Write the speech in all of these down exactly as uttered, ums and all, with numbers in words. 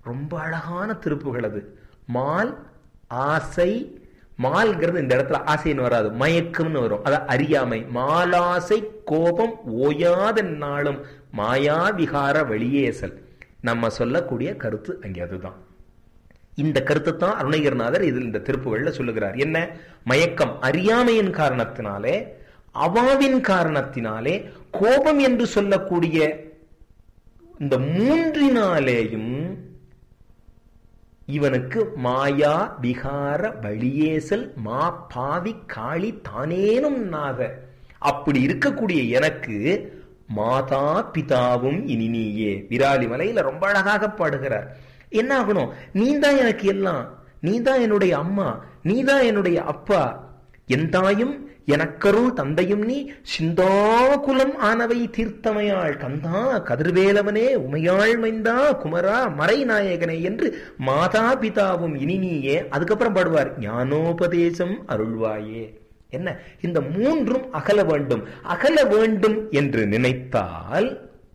ரொம்ப அழகான திருப்புகள் அது. மால் ஆசை, மால்கிறது இந்த இடத்துல ஆசைன்னு வராது, மயக்கம்னு வரும். அதான் அறியாமை. மாலாசை கோபம் ஓயாத நாளும் மாயா விகார வெளியேசல். நம்ம சொல்லக்கூடிய கருத்து அங்கே அதுதான். இந்த கருத்தை தான் அருணகிரிநாதர் இதில் இந்த திருப்புகள்ல சொல்லுகிறார். என்ன? மயக்கம் அறியாமையின் காரணத்தினாலே, அவாவின் காரணத்தினாலே, கோபம் என்று சொல்லக்கூடிய இந்த மூன்றினாலேயும் இவனுக்கு மாயா விகார வழியேசல் மா பாவி காளி தானேனும் நாத. அப்படி இருக்கக்கூடிய எனக்கு மாதா பிதாவும் இனி நீயே. விராலி மலையில ரொம்ப அழகாக பாடுகிறார். என்ன ஆகணும்? நீதான் எனக்கு எல்லாம், நீதான் என்னுடைய அம்மா, நீதான் என்னுடைய அப்பா, என் தாயும் எனக்கருள் தந்தையும் நீ, சிந்தாகுலம் ஆனவை தீர்த்தமையாள் கந்தா கதிர்வேலவனே உமையாள் மைந்தா குமரா மறை நாயகனே என்று மாதா பிதாவும் இனி நீயே. அதுக்கப்புறம் பாடுவார் ஞானோபதேசம் அருள்வாயே. என்ன? இந்த மூன்றும் அகல வேண்டும். அகல வேண்டும் என்று நினைத்தால்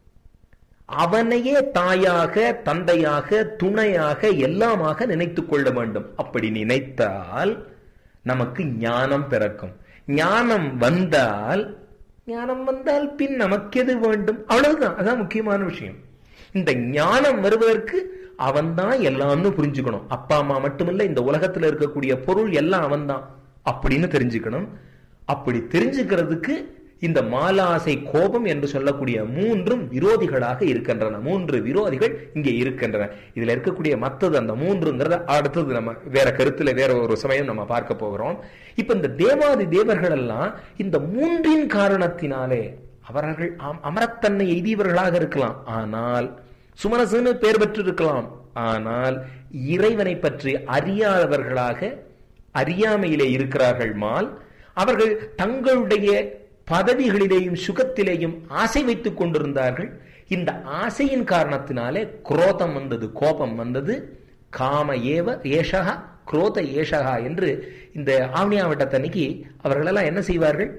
அவனையே தாயாக தந்தையாக துணையாக எல்லாமாக நினைத்துக் கொள்ள வேண்டும். அப்படி நினைத்தால் நமக்கு ஞானம் பிறக்கும். ஞானம் வந்தால் ஞானம் வந்தால் பின் நமக்கு எது வேண்டும்? அவ்வளவுதான். அதான் முக்கியமான விஷயம். இந்த ஞானம் வருவதற்கு அவன்தான் எல்லாம்னு புரிஞ்சுக்கணும். அப்பா அம்மா மட்டுமில்ல, இந்த உலகத்துல இருக்கக்கூடிய பொருள் எல்லாம் அவன்தான் அப்படின்னு தெரிஞ்சுக்கணும். அப்படி தெரிஞ்சுக்கிறதுக்கு இந்த மாலாசை கோபம் என்று சொல்லக்கூடிய மூன்றும் விரோதிகளாக இருக்கின்றன. மூன்று விரோதிகள் இங்கே இருக்கின்றன. இதுல இருக்கக்கூடிய மற்றது அந்த மூன்றுங்கிறத அடுத்தது நம்ம வேற கருத்துல வேற ஒரு சமயம் நம்ம பார்க்க போகிறோம். இப்ப இந்த தேவாதி தேவர்கள் எல்லாம் இந்த மூன்றின் காரணத்தினாலே அவர்கள் அமரத்தன்மை எய்தியவர்களாக இருக்கலாம், ஆனால் சுமனசுன்னு பெயர் பெற்று இருக்கலாம், ஆனால் இறைவனை பற்றி அறியாதவர்களாக அறியாமையிலே இருக்கிறார்கள். மால் அவர்கள் தங்களுடைய பதவிகளிலேயும் சுகத்திலேயும் ஆசை வைத்துக் கொண்டிருந்தார்கள். இந்த ஆசையின் காரணத்தினாலே குரோதம் வந்தது, கோபம் வந்தது. காம ஏவ ஏஷகா குரோத ஏஷகா என்று இந்த ஆவணியாவட்டத்தன்னைக்கு அவர்களெல்லாம் என்ன செய்வார்கள்?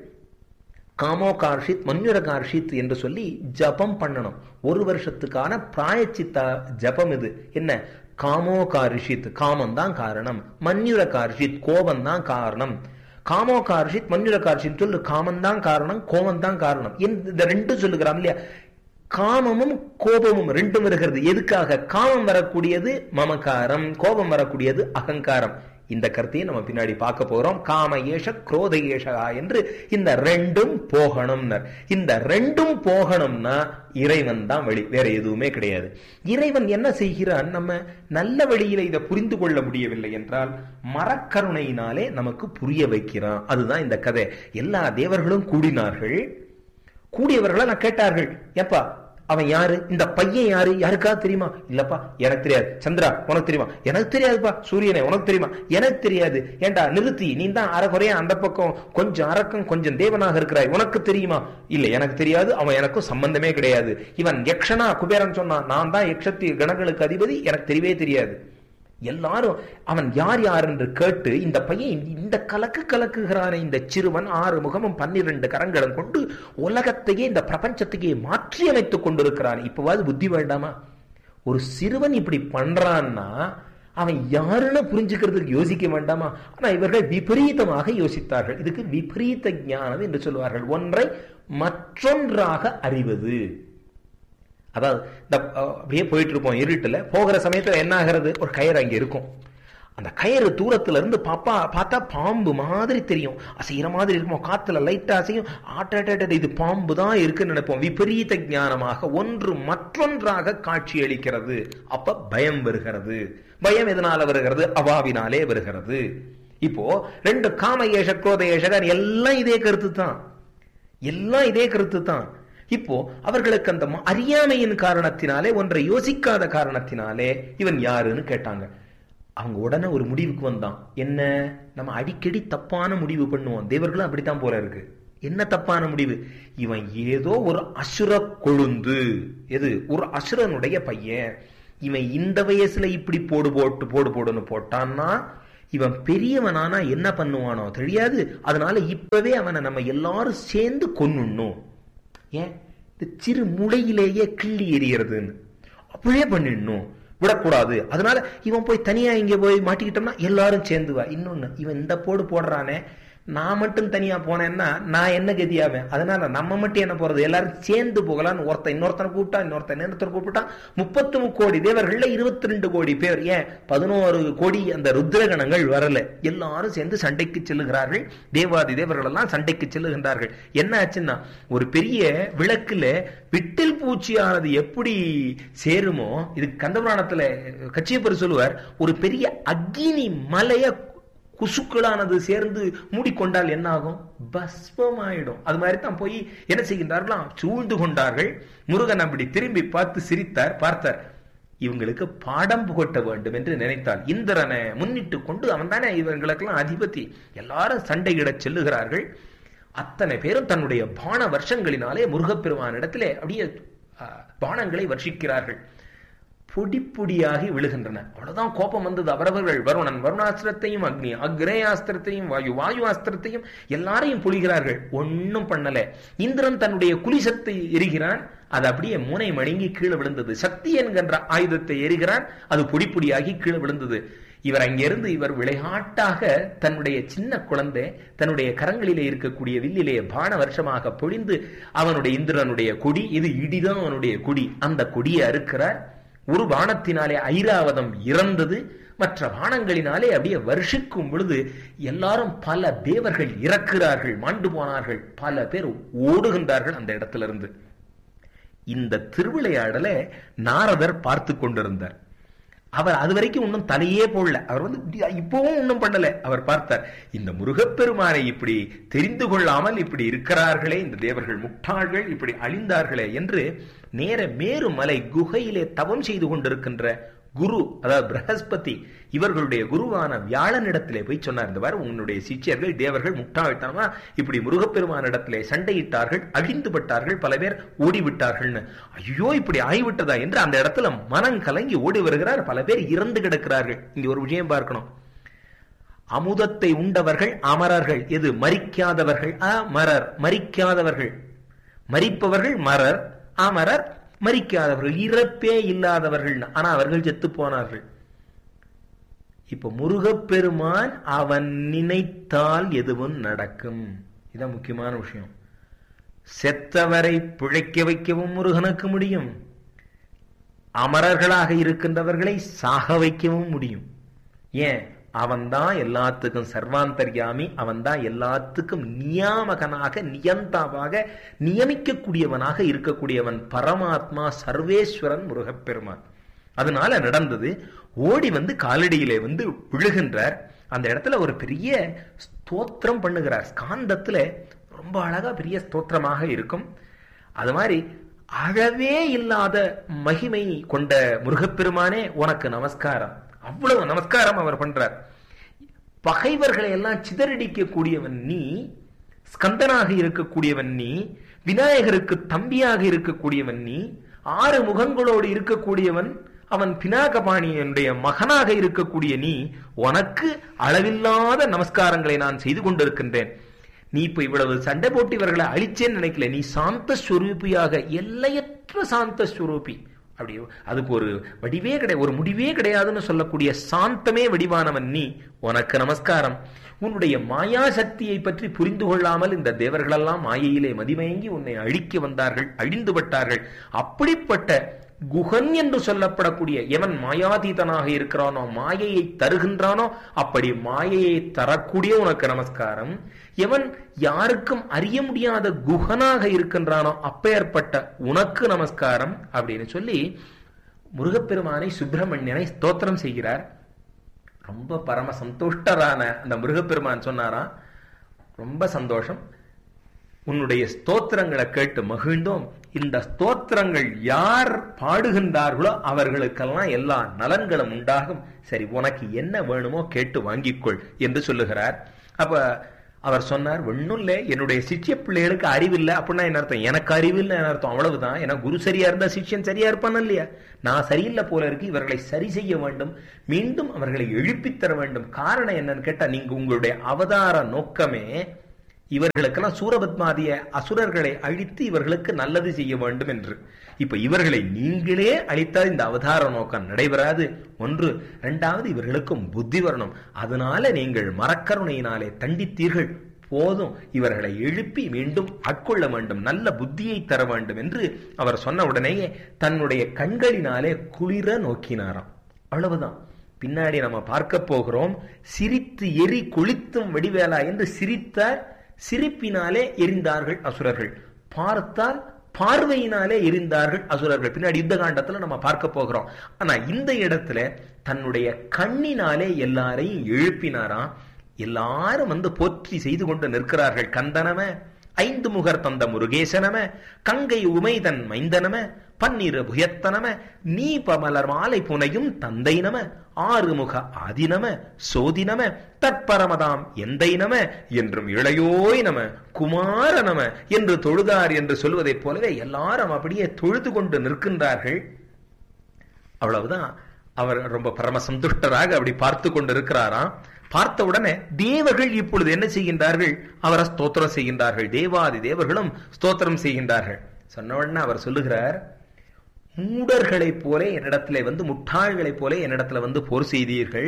காமோ கார்ஷித் மன்யுர கார்ஷித் என்று சொல்லி ஜபம் பண்ணணும். ஒரு வருஷத்துக்கான பிராயச்சித்த ஜபம் இது. என்ன? காமோ கார்ஷித் காமம் தான் காரணம், மன்யுர கார்ஷித் கோபம் தான் காரணம். காமோ கார்ஷித் மன்யுர கார்ஷித் சொல்லு, காமம் தான் காரணம், கோபம் தான் காரணம். இந்த ரெண்டும் சொல்லுகிறான் இல்லையா? காமமும் கோபமும் ரெண்டும் வருகிறது. எதுக்காக? காமம் வரக்கூடியது மமகாரம், கோபம் வரக்கூடியது அகங்காரம். இந்த கருத்தையும் நம்ம பின்னாடி பார்க்க போறோம். காம ஏஷ குரோத ஏஷகா என்று இந்த ரெண்டும் போகணும். இந்த ரெண்டும் போகணும்னா இறைவன் தான் வழி, வேற எதுவுமே கிடையாது. இறைவன் என்ன செய்கிறான்? நம்ம நல்ல வழியில இதை புரிந்து கொள்ள முடியவில்லை என்றால் மரக்கருணையினாலே நமக்கு புரிய வைக்கிறான். அதுதான் இந்த கதை. எல்லா தேவர்களும் கூடினார்கள். கூடியவர்கள் கேட்டார்கள், ஏப்பா அவன் யாரு? இந்த பையன் யாரு? யாருக்கா தெரியுமா? இல்லப்பா எனக்கு தெரியாது. சந்திரா உனக்கு தெரியுமா? எனக்கு தெரியாதுப்பா. சூரியனே உனக்கு தெரியுமா? எனக்கு தெரியாது. ஏண்டா நிறுத்தி, நீ தான் அறகுறையா அந்த பக்கம் கொஞ்சம் அரக்கம் கொஞ்சம் தேவனாக இருக்கிறாய், உனக்கு தெரியுமா? இல்ல எனக்கு தெரியாது, அவன் எனக்கும் சம்பந்தமே கிடையாது. இவன் யக்ஷனா குபேரன் சொன்னான், நான் தான் யக்ஷத்தி கணங்களுக்கு அதிபதி, எனக்கு தெரியவே தெரியாது. எல்லாரும் அவன் யார் யார் என்று கேட்டு இந்த பையன் இந்த கலக்கு கலக்குகிறான இந்த சிறுவன் ஆறு முகமும் பன்னிரண்டு கரங்களும் கொண்டு உலகத்தையே இந்த பிரபஞ்சத்தையே மாற்றி அமைத்துக் கொண்டிருக்கிறான். இப்பவாது புத்தி வேண்டாமா? ஒரு சிறுவன் இப்படி பண்றான்னா அவன் யாருன்னு புரிஞ்சுக்கிறதுக்கு யோசிக்க வேண்டாமா? ஆனா இவர்கள் விபரீதமாக யோசித்தார்கள். இதுக்கு விபரீத ஞானம் என்று சொல்வார்கள். ஒன்றை மற்றொன்றாக அறிவது. அதாவது இந்த அப்படியே போயிட்டு இருப்போம் இருட்டுல, போகிற சமயத்துல என்ன ஆகிறது? ஒரு கயிறு அங்க இருக்கும். அந்த கயிறு தூரத்துல இருந்து பாப்பா பார்த்தா பாம்பு மாதிரி தெரியும், அசைகிற மாதிரி இருக்கும். காத்துல லைட்டா அசையும். ஆட்ட இது பாம்பு தான் இருக்குன்னு நினைப்போம். விபரீத ஞானமாக ஒன்று மற்றொன்றாக காட்சி அளிக்கிறது. அப்ப பயம் வருகிறது. பயம் எதனால வருகிறது? அவாவினாலே வருகிறது. இப்போ ரெண்டு காம ஏஷ குரோத ஏஷகன் எல்லாம் இதே கருத்து தான், எல்லாம் இதே கருத்து தான். இப்போ அவர்களுக்கு அந்த அறியாமையின் காரணத்தினாலே, ஒன்றை யோசிக்காத காரணத்தினாலே இவன் யாருன்னு கேட்டாங்க. அவங்க உடனே ஒரு முடிவுக்கு வந்தான். என்ன? நம்ம அடிக்கடி தப்பான முடிவு பண்ணுவோம். தேவர்களும் அப்படித்தான் போல இருக்கு. என்ன தப்பான முடிவு? இவன் ஏதோ ஒரு அசுர கொழுந்து. எது? ஒரு அசுரனுடைய பையன். இவன் இந்த வயசுல இப்படி போடு போட்டு போடு போடுன்னு போட்டான்னா இவன் பெரியவனானா என்ன பண்ணுவானோ தெரியாது. அதனால இப்பவே அவனை நம்ம எல்லாரும் சேர்ந்து கொன்னுணும். ஏன்? இந்த சிறு முளையிலேயே கிள்ளி எறிகிறதுன்னு அப்படியே பண்ணிடணும். விடக்கூடாது. அதனால இவன் போய் தனியா இங்க போய் மாட்டிக்கிட்டோம்னா எல்லாரும் சேர்ந்துவா. இன்னொன்னு, இவன் இந்த போடு போடுறானே, நான் மட்டும் தனியா போனேன்னா நான் என்ன கதியாவேன், அதனால நம்ம மட்டும் என்ன போறது, எல்லாரும் சேர்ந்து போகலான்னு ஒருத்தன் இன்னொருத்தனை கூப்பிட்டா, இன்னொருத்தன் இன்னொருத்தர் கூப்பிட்டான். முப்பத்தி முக்கோடி தேவர்கள்ல இருபத்தி ரெண்டு கோடி பேர், ஏன் பதினோரு கோடி அந்த ருத்ரகணங்கள் வரல, எல்லாரும் சேர்ந்து சண்டைக்கு செல்லுகிறார்கள். தேவாதி தேவர்கள் எல்லாம் சண்டைக்கு செல்லுகின்றார்கள். என்ன ஆச்சுன்னா, ஒரு பெரிய விளக்குல விட்டில் பூச்சியானது எப்படி சேருமோ, இது கந்தபுராணத்துல கச்சியப்பர் சொல்லுவார், ஒரு பெரிய அக்னி மலைய குசுக்களானது சேர்ந்து மூடிக்கொண்டால் என்ன ஆகும், பஸ்வமாயிடும். அது மாதிரி தான் போய் என்ன செய்கின்றார்களாம், சூழ்ந்து கொண்டார்கள். முருகன் அப்படி திரும்பி பார்த்து சிரித்தார். பார்த்தார், இவங்களுக்கு பாடம் புகட்ட வேண்டும் என்று நினைத்தால் இந்திரனை முன்னிட்டு கொண்டு, அவன் தானே இவங்களுக்கெல்லாம் அதிபதி, எல்லாரும் சண்டையிட செல்லுகிறார்கள். அத்தனை பேரும் தன்னுடைய பான வருஷங்களினாலே முருகப்பெருமானிடத்திலே அப்படியே பானங்களை வர்ஷிக்கிறார்கள். பொடி பொடியாகி விழுகின்றன. அவ்வளவுதான் கோபம் வந்தது. அவரவர்கள் வருணன் வருணாஸ்திரத்தையும், அக்னி அக்ரேயாஸ்திரத்தையும், வாயு வாயு அஸ்திரத்தையும் எல்லாரையும் பொழிகிறார்கள். ஒன்னும் பண்ணல. இந்திரன் தன்னுடைய குலிசத்தை எரிகிறான், அது அப்படியே மூனை மடங்கி கீழே விழுந்தது. சக்தி என்கின்ற ஆயுதத்தை எரிகிறான், அது பொடி பொடியாகி கீழே விழுந்தது. இவர் அங்கிருந்து இவர் விளையாட்டாக தன்னுடைய சின்ன குழந்தை தன்னுடைய கரங்களிலே இருக்கக்கூடிய வில்லிலே பான வருஷமாக பொழிந்து, அவனுடைய இந்திரனுடைய கொடி, இது இடிதான் அவனுடைய கொடி, அந்த கொடியை அறுக்கிறார். ஒரு பானத்தினாலே ஐராவதம் இறந்தது. மற்ற பானங்களினாலே அப்படியே வருஷிக்கும் பொழுது எல்லாரும், பல தேவர்கள் இறக்கிறார்கள், மாண்டு போனார்கள், பல பேர் ஓடுகின்றார்கள் அந்த இடத்திலிருந்து. இந்த திருவிளையாடலை நாரதர் பார்த்து கொண்டிருந்தார். அவர் அது வரைக்கும் இன்னும் தலையே போடல. அவர் வந்து இப்பவும் ஒன்னும் பண்ணல. அவர் பார்த்தார், இந்த முருகப்பெருமானை இப்படி தெரிந்து கொள்ளாமல் இப்படி இருக்கிறார்களே இந்த தேவர்கள், முட்டாள்கள், இப்படி அழிந்தார்களே என்று நேர மேரு மலை குகையிலே தவம் செய்து கொண்டிருக்கின்ற குரு, அதாவது பிரகஸ்பதி, இவர்களுடைய குருவான வியாழனிடத்திலே போய் சொன்னார், இந்த வாரம் உன்னுடைய சிஷ்யர்கள் தேவர்கள் முட்டாள்தனமா இப்படி முருகப்பெருமானிடத்திலே சண்டையிட்டார்கள், அழிந்து பட்டார்கள், பல பேர் ஓடிவிட்டார்கள்னு. ஐயோ, இப்படி ஆகிவிட்டதா என்று அந்த இடத்துல மனம் கலங்கி ஓடி வருகிறார். பல பேர் இறந்து கிடக்கிறார்கள். இங்க ஒரு விஷயம் பார்க்கணும். அமுதத்தை உண்டவர்கள் அமரர்கள், எது மரிக்காதவர்கள் அமரர், மரிக்காதவர்கள், மரிப்பவர்கள் மரர், அமரர் மரிக்காதவர்கள், இறப்பே இல்லாதவர்கள். ஆனா அவர்கள் செத்து போனார்கள். இப்ப முருகப்பெருமான் அவன் நினைத்தால் எதுவும் நடக்கும். இதான் முக்கியமான விஷயம். செத்தவரை பிழைக்க வைக்கவும் முருகனுக்கு முடியும், அமரர்களாக இருக்கின்றவர்களை சாக வைக்கவும் முடியும். ஏன்? அவன்தான் எல்லாத்துக்கும் சர்வாந்தர்யாமி, அவன்தான் எல்லாத்துக்கும் நியாமகனாக நியந்தாவாக நியமிக்கக்கூடியவனாக இருக்கக்கூடியவன் பரமாத்மா சர்வேஸ்வரன் முருகப்பெருமான். அதனால நடந்தது. ஓடி வந்து காலடியிலே வந்து விழுகின்றார். அந்த இடத்துல ஒரு பெரிய ஸ்தோத்திரம் பண்ணுகிறார். ஸ்காந்தத்துல ரொம்ப அழகா பெரிய ஸ்தோத்திரமாக இருக்கும். அது மாதிரி அழவே இல்லாத மகிமை கொண்ட முருகப்பெருமானே உனக்கு நமஸ்காரம், அவ்வளவு நமஸ்காரம் அவர் பண்றார். பகைவர்களை எல்லாம் சிதறடிக்க கூடியவன் நீ, ஸ்கந்தனாக இருக்கக்கூடியவன் நீ, விநாயகருக்கு தம்பியாக இருக்கக்கூடியவன் நீ, ஆறு முகங்களோடு இருக்கக்கூடியவன் அவன் பினாகபாணியனுடைய மகனாக இருக்கக்கூடிய நீ, உனக்கு அளவில்லாத நமஸ்காரங்களை நான் செய்து கொண்டிருக்கின்றேன். நீ இப்ப இவ்வளவு சண்டை போட்டு இவர்களை அழிச்சேன்னு நினைக்கல. நீ சாந்த ஸ்வரூபியாக, எல்லையற்ற சாந்த ஸ்வரூபி. அப்படி அதுக்கு ஒரு வடிவே கிடையாது, ஒரு முடிவே கிடையாதுன்னு சொல்லக்கூடிய சாந்தமே வடிவானவன் நீ, உனக்கு நமஸ்காரம். உன்னுடைய மாயா சக்தியை பற்றி புரிந்து கொள்ளாமல் இந்த தேவர்களெல்லாம் மாயையிலே மதிமயங்கி உன்னை அழிக்க வந்தார்கள், அழிந்து பட்டார்கள். அப்படிப்பட்ட குகன் என்று சொல்லப்படக்கூடிய எவன் மாயாதீதனாக இருக்கிறானோ, மாயையை தருகின்றானோ, அப்படி மாயையை தரக்கூடிய உனக்கு நமஸ்காரம். எவன் யாருக்கும் அறிய முடியாத குகனாக இருக்கின்றானோ, அப்பேற்பட்ட உனக்கு நமஸ்காரம் அப்படின்னு சொல்லி முருகப்பெருமானை சுப்பிரமணியனை ஸ்தோத்திரம் செய்கிறார். ரொம்ப பரம சந்தோஷ்டரான அந்த முருகப்பெருமான் சொன்னாரா, ரொம்ப சந்தோஷம், உன்னுடைய ஸ்தோத்திரங்களை கேட்டு மகிழ்ந்தோம். இந்த ஸ்தோத்திரங்கள் யார் பாடுகின்றார்களோ அவர்களுக்கெல்லாம் எல்லா நலன்களும் உண்டாகும். சரி, உனக்கு என்ன வேணுமோ கேட்டு வாங்கிக்கொள் என்று சொல்லுகிறார். அப்ப அவர் சொன்னார், ஒன்னும் இல்லை, என்னுடைய சிஷ்ய பிள்ளைகளுக்கு அறிவில்லை அப்படின்னா என்ன அர்த்தம்? எனக்கு அறிவில்லை என்ன அர்த்தம்? அவ்வளவுதான். ஏன்னா குரு சரியா இருந்தா சிஷ்யன் சரியா இருப்பான் இல்லையா? நான் சரியில்லை போல இருக்கு, இவர்களை சரி செய்ய வேண்டும், மீண்டும் அவர்களை எழுப்பித்தர வேண்டும். காரணம் என்னன்னு கேட்டா, நீங்க உங்களுடைய அவதார நோக்கமே இவர்களுக்கெல்லாம் சூரபத்மாதிய அசுரர்களை அழித்து இவர்களுக்கு நல்லது செய்ய வேண்டும் என்று. இப்ப இவர்களை நீங்களே அளித்தால் இந்த அவதார நோக்கம் நடைபெறாது. ஒன்று. இரண்டாவது, இவர்களுக்கும் புத்தி வரணும். அதனால நீங்கள் மரக்கருணையினாலே தண்டித்தீர்கள், போதும், இவர்களை எழுப்பி மீண்டும் ஆட்கொள்ள வேண்டும், நல்ல புத்தியை தர வேண்டும் என்று அவர் சொன்ன உடனேயே தன்னுடைய கண்களினாலே குளிர நோக்கினாராம். அவ்வளவுதான். பின்னாடி நம்ம பார்க்க போகிறோம். சிரித்து எரி கொளித்தும் வடிவேலா என்று சிரித்தார். சிரிப்பினாலே எரிந்தார்கள் அசுரர்கள். பார்த்தால் பார்வையினாலே எரிந்தார்கள் அசுரர்கள். பின்னாடி யுத்த காண்டத்துல நம்ம பார்க்க போகிறோம். ஆனா இந்த இடத்துல தன்னுடைய கண்ணினாலே எல்லாரையும் எழுப்பினாராம். எல்லாரும் வந்து போற்றி செய்து கொண்டு நிற்கிறார்கள். கந்தனம, ஐந்து முகர் தந்த முருகேசனம, கங்கை உமைதன் மைந்தனம, பன்னிரு புயத்தனம, நீ பமலர் மாலை புனையும் தந்தை நம, ஆறுமுக ஆதினம, சோதினம, தற்பரமதாம் எந்தை நம என்றும் இளையோய் நம, குமார நம என்று தொழுதார் என்று சொல்வதைப் போலவே எல்லாரும் அப்படியே தொழுது கொண்டு நிற்கின்றார்கள். அவ்வளவுதான். அவர் ரொம்ப பரம சந்துஷ்டராக அப்படி பார்த்து கொண்டு இருக்கிறாராம். பார்த்த உடனே தேவர்கள் இப்பொழுது என்ன செய்கின்றார்கள்? அவரை ஸ்தோத்திரம் செய்கின்றார்கள். தேவாதி தேவர்களும் ஸ்தோத்திரம் செய்கின்றார்கள். சொன்ன உடனே அவர் சொல்லுகிறார், மூடர்களைப் போல என்னிடத்துல வந்து, முட்டாள்களைப் போல என்னிடத்துல வந்து போர் செய்தீர்கள்.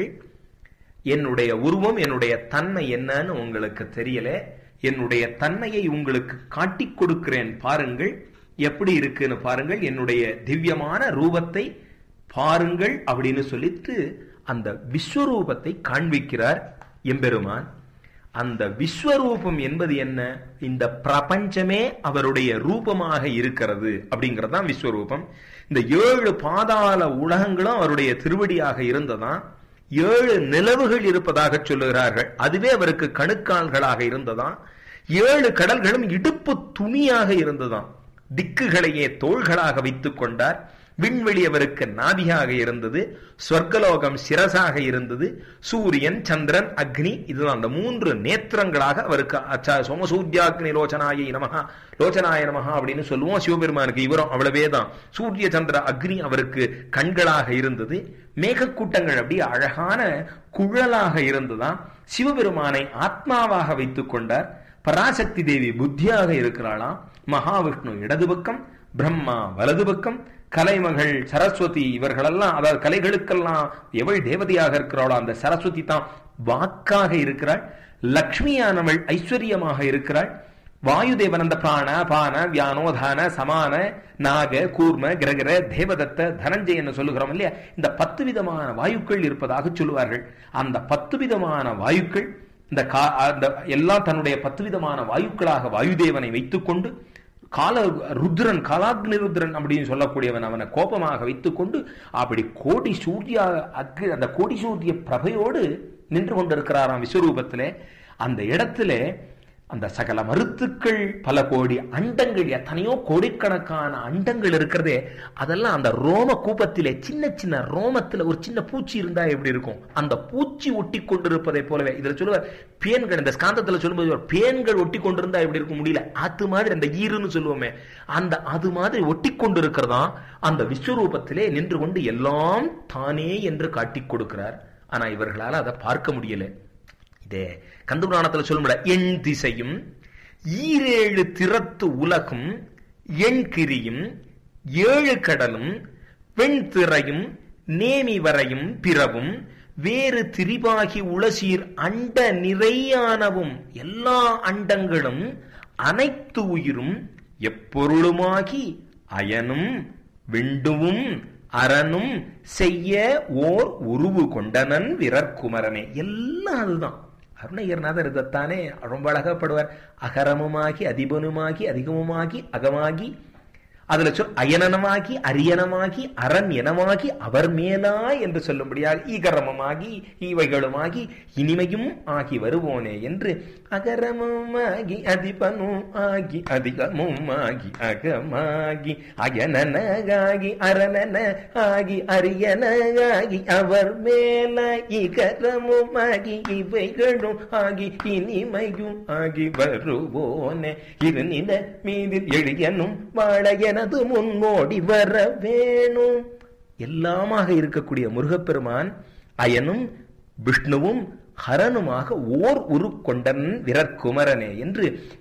என்னுடைய உருவம், என்னுடைய தன்மை என்னன்னு உங்களுக்கு தெரியல. என்னுடைய தன்மையை உங்களுக்கு காட்டிக் கொடுக்கிறேன், பாருங்கள், எப்படி இருக்குன்னு பாருங்கள், என்னுடைய திவ்யமான ரூபத்தை பாருங்கள் அப்படின்னு சொல்லிட்டு அந்த விஸ்வரூபத்தை காண்பிக்கிறார் எம்பெருமான். அந்த விஸ்வரூபம் என்பது என்ன? இந்த பிரபஞ்சமே அவருடைய ரூபமாக இருக்கிறது அப்படிங்கறதுதான் விஸ்வரூபம். இந்த ஏழு பாதாள உலகங்களும் அவருடைய திருவடியாக இருந்ததாம். ஏழு நிலவுகள் இருப்பதாக சொல்லுகிறார்கள், அதுவே அவருக்கு கணுக்கால்களாக இருந்ததாம். ஏழு கடல்களும் இடுப்பு துணியாக இருந்ததாம். திக்குகளையே தோள்களாக வைத்துக் கொண்டார். விண்வெளி அவருக்கு நாபியாக இருந்தது. சொர்க்கலோகம் சிரசாக இருந்தது. சூரியன், சந்திரன், அக்னி இதுதான் அந்த மூன்று நேத்திரங்களாக அவருக்கு சோமசூர்யாக்னி லோச்சனாயை நமஹா, லோச்சனாய நமஹா அப்படின்னு சொல்லுவோம் சிவபெருமானுக்கு. இவரும் அவ்வளவே தான். சூரிய சந்திர அக்னி அவருக்கு கண்களாக இருந்தது. மேகக்கூட்டங்கள் அப்படியே அழகான குழலாக இருந்ததாம். சிவபெருமானை ஆத்மாவாக வைத்துக் கொண்டார். பராசக்தி தேவி புத்தியாக இருக்கிறாளாம். மகாவிஷ்ணு இடது பக்கம், பிரம்மா வலது பக்கம், கலைமகள் சரஸ்வதி இவர்களெல்லாம், அதாவது கலைகளுக்கெல்லாம் எவள் தேவதையாக இருக்கிறாளோ அந்த சரஸ்வதி தான் வாக்காக இருக்கிறாள். லக்ஷ்மியானவள் ஐஸ்வர்யமாக இருக்கிறாள். வாயுதேவன் அந்த பிராண பான வியானோதான சமான நாக கூர்ம கிரகர தேவதத்த தனஞ்சயன்னு சொல்லுகிறோம் இல்லையா, இந்த பத்து விதமான வாயுக்கள் இருப்பதாக சொல்லுவார்கள். அந்த பத்து விதமான வாயுக்கள் இந்த எல்லாம் தன்னுடைய பத்து விதமான வாயுக்களாக வாயுதேவனை வைத்துக் கொண்டு, கால ருத்ரன் காலாக்னி ருத்ரன் அப்படின்னு சொல்லக்கூடியவன் அவனை கோபமாக வைத்துக் கொண்டு அப்படி கோடி சூரிய அக்னி அந்த கோடி சூரிய பிரபையோடு நின்று கொண்டிருக்கிறாராம் விஸ்வரூபத்திலே. அந்த இடத்துல அந்த சகல மருத்துக்கள், பல கோடி அண்டங்கள், எத்தனையோ கோடிக்கணக்கான அண்டங்கள் இருக்கிறதே, அதெல்லாம் அந்த ரோம கூப்பத்திலே சின்ன சின்ன ரோமத்துல ஒரு சின்ன பூச்சி இருந்தா எப்படி இருக்கும், அந்த பூச்சி ஒட்டி கொண்டிருப்பதை போலவே. இதுல சொல்லுவார் பேன்கள், இந்த ஸ்காந்தத்துல சொல்லும்போது பேன்கள் ஒட்டி கொண்டிருந்தா எப்படி இருக்கும், முடியல, அது மாதிரி அந்த ஈருன்னு சொல்லுவோமே, அந்த அது மாதிரி ஒட்டி கொண்டிருக்கிறதா அந்த விஸ்வரூபத்திலே நின்று கொண்டு எல்லாம் தானே என்று காட்டிக் கொடுக்கிறார். ஆனா இவர்களால் அதை பார்க்க முடியல. இதே கந்தபுராணத்துல சொல்ல எண் திசையும் ஈரேழு திறத்து உலகும் எண்கிரியும் ஏழு கடலும் வெண்திரையும் நேமி வரையும் பிறவும் வேறு திரிபாகி உளசீர் அண்ட நிறையானவும் எல்லா அண்டங்களும் அனைத்து உயிரும் எப்பொருளுமாகி அயனும் விண்டுவும் அரணும் செய்ய ஓர் உருவு கொண்டனன் விரற்குமரனே. எல்லாம் அதுதான். அருணகிரிநாதர் இதைத்தானே ரொம்ப அழகப்படுவார். அகரமுமாகி அதிபனுமாகி அதிகமுமாகி அகமாகி, அதுல சொல் அயனனமாகி அரியனமாகி அரண் எனமாகி அவர் மேலா என்று சொல்லும்படியாக ஈகரமுமாகி ஈவைகளுமாகி இனிமையும் ஆகி வருவோனே என்று அகரமுமாகி அதிபனும் ஆகி அதிகமும் ஆகி அகமாகி அயனனகாகி அரணன ஆகி அரியனகாகி அவர் மேல ஈகரமுமாகி இவைகளும் ஆகி இனிமையும் ஆகி வருவோனே இருநில மீதில் எளியனும் வாழைய எனது முன்னோடி வர வேணும். எல்லாமாக இருக்கக்கூடிய முருகப்பெருமான் அயனும் விஷ்ணுவும் ஹரனுமாக ஓர் உரு கொண்டன் விரற்குமரனே என்று